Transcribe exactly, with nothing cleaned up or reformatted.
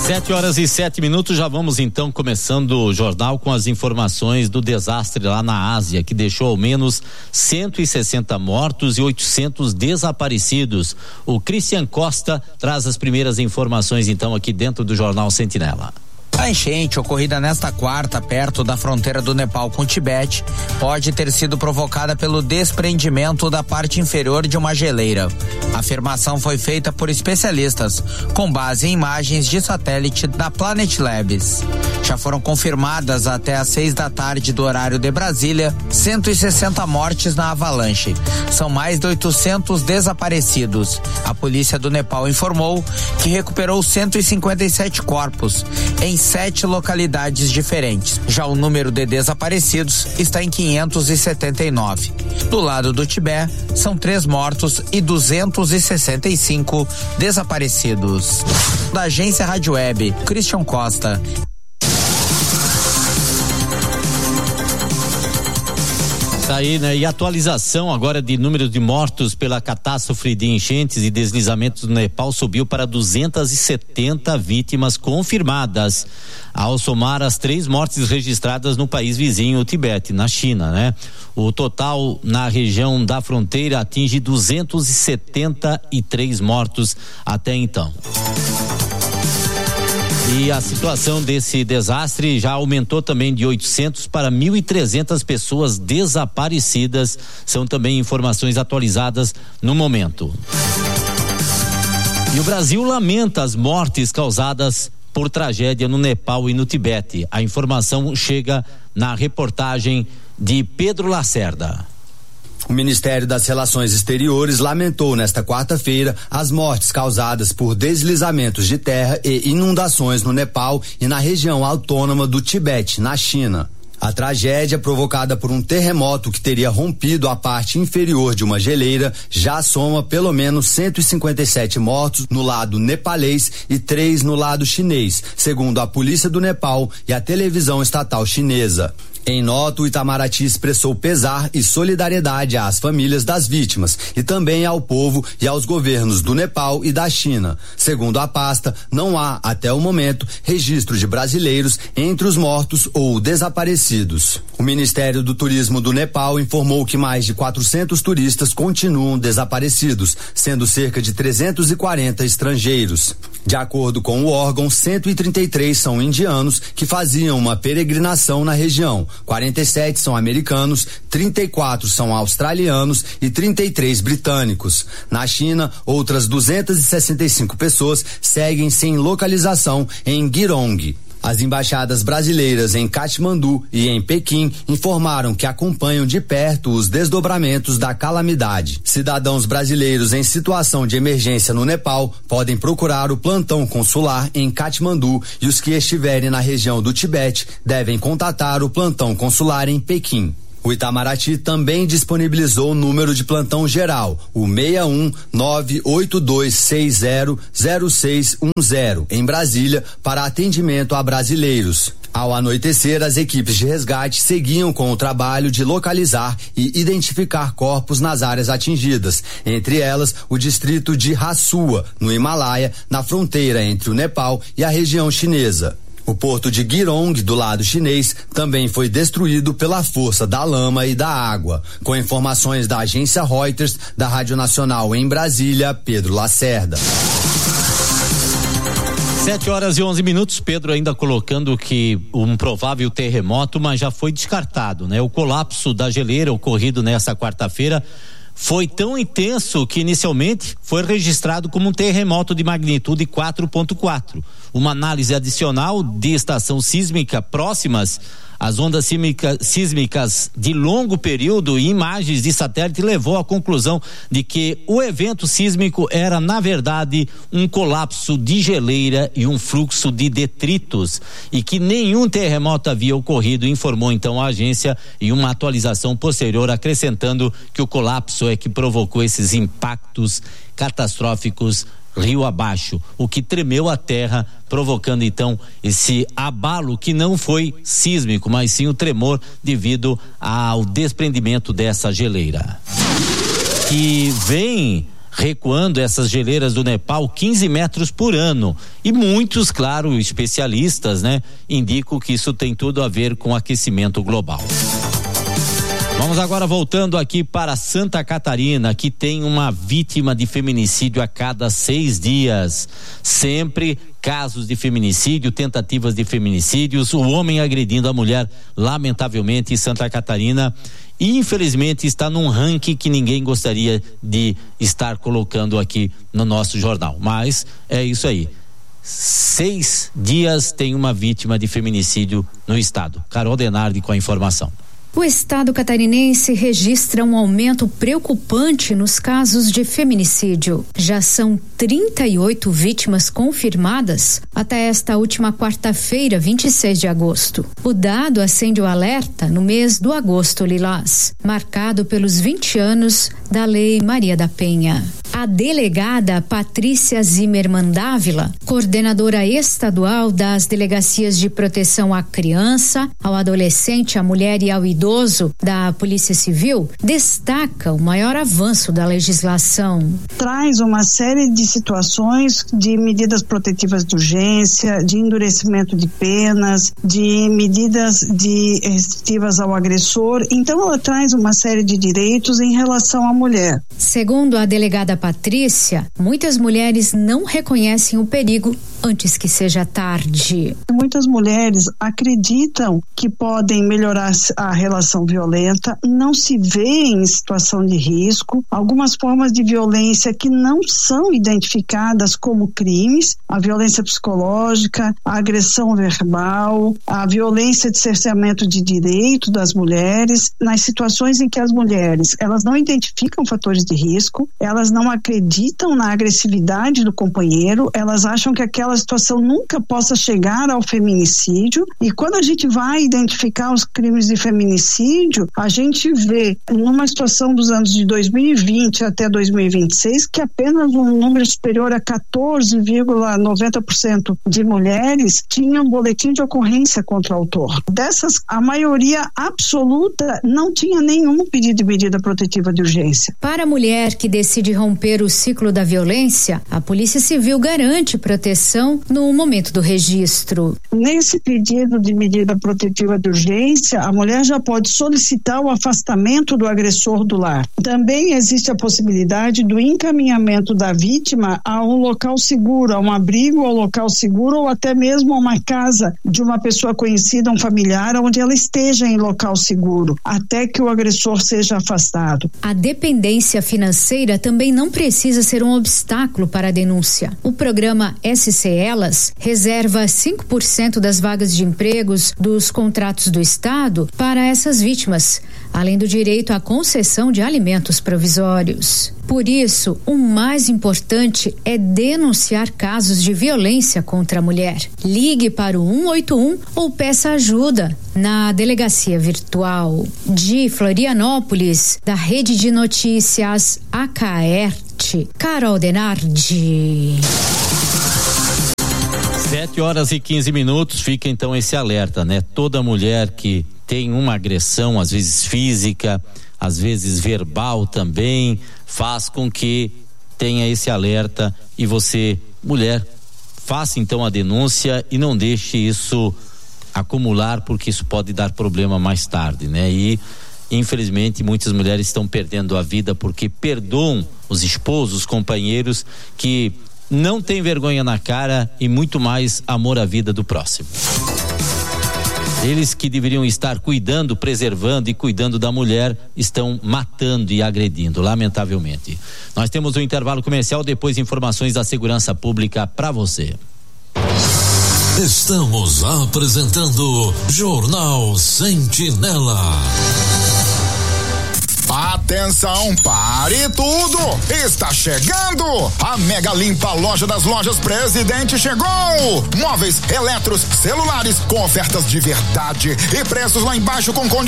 Sete horas e sete minutos, já vamos então começando o jornal com as informações do desastre lá na Ásia, que deixou ao menos cento e sessenta mortos e oitocentos desaparecidos. O Christian Costa traz as primeiras informações então aqui dentro do Jornal Sentinela. A enchente ocorrida nesta quarta perto da fronteira do Nepal com o Tibete pode ter sido provocada pelo desprendimento da parte inferior de uma geleira. A afirmação foi feita por especialistas com base em imagens de satélite da Planet Labs. Já foram confirmadas até às seis da tarde do horário de Brasília cento e sessenta mortes na avalanche. São mais de oitocentos desaparecidos. A polícia do Nepal informou que recuperou cento e cinquenta e sete corpos em sete localidades diferentes. Já o número de desaparecidos está em quinhentos e setenta e nove. Do lado do Tibete, são três mortos e duzentos e sessenta e cinco desaparecidos. Da agência Rádio Web, Christian Costa. Tá aí, né? E atualização agora de número de mortos pela catástrofe de enchentes e deslizamentos no Nepal subiu para duzentas e setenta vítimas confirmadas, ao somar as três mortes registradas no país vizinho, o Tibete, na China, né? O total na região da fronteira atinge duzentos e setenta e três mortos até então. E a situação desse desastre já aumentou também de oitocentos para mil e trezentas pessoas desaparecidas. São também informações atualizadas no momento. E o Brasil lamenta as mortes causadas por tragédia no Nepal e no Tibete. A informação chega na reportagem de Pedro Lacerda. O Ministério das Relações Exteriores lamentou nesta quarta-feira as mortes causadas por deslizamentos de terra e inundações no Nepal e na região autônoma do Tibete, na China. A tragédia, provocada por um terremoto que teria rompido a parte inferior de uma geleira, já soma pelo menos cento e cinquenta e sete mortos no lado nepalês e três no lado chinês, segundo a polícia do Nepal e a televisão estatal chinesa. Em nota, o Itamaraty expressou pesar e solidariedade às famílias das vítimas e também ao povo e aos governos do Nepal e da China. Segundo a pasta, não há, até o momento, registro de brasileiros entre os mortos ou desaparecidos. O Ministério do Turismo do Nepal informou que mais de quatrocentos turistas continuam desaparecidos, sendo cerca de trezentos e quarenta estrangeiros. De acordo com o órgão, cento e trinta e três são indianos que faziam uma peregrinação na região. quarenta e sete são americanos, trinta e quatro são australianos e trinta e três britânicos. Na China, outras duzentas e sessenta e cinco pessoas seguem sem localização em Girong. As embaixadas brasileiras em Katmandu e em Pequim informaram que acompanham de perto os desdobramentos da calamidade. Cidadãos brasileiros em situação de emergência no Nepal podem procurar o plantão consular em Katmandu e os que estiverem na região do Tibete devem contatar o plantão consular em Pequim. O Itamaraty também disponibilizou o número de plantão geral, o seis um nove oito dois seis zero zero seis um zero, em Brasília, para atendimento a brasileiros. Ao anoitecer, as equipes de resgate seguiam com o trabalho de localizar e identificar corpos nas áreas atingidas, entre elas o distrito de Rasua, no Himalaia, na fronteira entre o Nepal e a região chinesa. O porto de Girong, do lado chinês, também foi destruído pela força da lama e da água. Com informações da agência Reuters, da Rádio Nacional em Brasília, Pedro Lacerda. Sete horas e onze minutos, Pedro ainda colocando que um provável terremoto, mas já foi descartado, né? O colapso da geleira ocorrido nesta quarta-feira foi tão intenso que inicialmente foi registrado como um terremoto de magnitude quatro ponto quatro. Uma análise adicional de estação sísmica próximas às ondas sísmica, sísmicas de longo período e imagens de satélite levou à conclusão de que o evento sísmico era, na verdade, um colapso de geleira e um fluxo de detritos e que nenhum terremoto havia ocorrido, informou então a agência em uma atualização posterior, acrescentando que o colapso é que provocou esses impactos catastróficos rio abaixo, o que tremeu a terra, provocando então esse abalo que não foi sísmico, mas sim o tremor devido ao desprendimento dessa geleira, que vem recuando essas geleiras do Nepal quinze metros por ano. E muitos, claro, especialistas, né, indicam que isso tem tudo a ver com aquecimento global. Vamos agora voltando aqui para Santa Catarina, que tem uma vítima de feminicídio a cada seis dias. Sempre casos de feminicídio, tentativas de feminicídios, o homem agredindo a mulher, lamentavelmente, em Santa Catarina, infelizmente está num ranking que ninguém gostaria de estar colocando aqui no nosso jornal. Mas é isso aí. Seis dias tem uma vítima de feminicídio no estado. Carol Denardi com a informação. O estado catarinense registra um aumento preocupante nos casos de feminicídio. Já são trinta e oito vítimas confirmadas até esta última quarta-feira, vinte e seis de agosto. O dado acende o alerta no mês do agosto lilás, marcado pelos vinte anos da Lei Maria da Penha. A delegada Patrícia Zimmermann Dávila, coordenadora estadual das delegacias de proteção à criança, ao adolescente, à mulher e ao idoso da Polícia Civil, destaca o maior avanço da legislação. Traz uma série de situações de medidas protetivas de urgência, de endurecimento de penas, de medidas de restritivas ao agressor. Então ela traz uma série de direitos em relação à mulher. Segundo a delegada Patrícia, muitas mulheres não reconhecem o perigo antes que seja tarde. Muitas mulheres acreditam que podem melhorar a relação violenta, não se veem em situação de risco. Algumas formas de violência que não são identificadas como crimes, a violência psicológica, a agressão verbal, a violência de cerceamento de direito das mulheres, nas situações em que as mulheres, elas não identificam fatores de risco, elas não acreditam na agressividade do companheiro, elas acham que aquela situação nunca possa chegar ao feminicídio, e quando a gente vai identificar os crimes de feminicídio, a gente vê numa situação dos anos de dois mil e vinte até dois mil e vinte e seis que apenas um número superior a quatorze vírgula noventa por cento de mulheres tinham boletim de ocorrência contra o autor. Dessas, a maioria absoluta não tinha nenhum pedido de medida protetiva de urgência. Para a mulher que decide romper o ciclo da violência, a Polícia Civil garante proteção no momento do registro. Nesse pedido de medida protetiva de urgência, a mulher já pode solicitar o afastamento do agressor do lar. Também existe a possibilidade do encaminhamento da vítima a um local seguro, a um abrigo, a um local seguro, ou até mesmo a uma casa de uma pessoa conhecida, um familiar, onde ela esteja em local seguro, até que o agressor seja afastado. A dependência financeira também não precisa ser um obstáculo para a denúncia. O programa S C Elas reserva cinco por cento das vagas de empregos dos contratos do Estado para essas vítimas, além do direito à concessão de alimentos provisórios. Por isso, o mais importante é denunciar casos de violência contra a mulher. Ligue para o um oito um ou peça ajuda na delegacia virtual. De Florianópolis, da Rede de Notícias Acaerte, Carol Denardi. Sete horas e quinze minutos, fica então esse alerta, né? Toda mulher que tem uma agressão, às vezes física, às vezes verbal também, faz com que tenha esse alerta, e você, mulher, faça então a denúncia e não deixe isso acumular, porque isso pode dar problema mais tarde, né? E infelizmente muitas mulheres estão perdendo a vida porque perdoam os esposos, os companheiros que não têm vergonha na cara e muito mais amor à vida do próximo. Eles que deveriam estar cuidando, preservando e cuidando da mulher, estão matando e agredindo, lamentavelmente. Nós temos um intervalo comercial, depois informações da segurança pública para você. Estamos apresentando Jornal Sentinela. Atenção, pare tudo! Está chegando! A Mega Limpa Loja das Lojas Presidente chegou! Móveis, eletros, celulares com ofertas de verdade e preços lá embaixo com condições